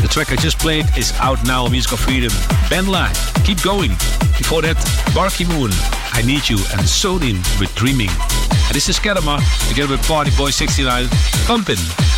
The track I just played is out now on Music of Freedom. Benla, Keep Going. Before that, Barky Moon, I Need You, and Sodin with Dreaming. And this is Kedama, together with Party Boy 69, Pumpin'.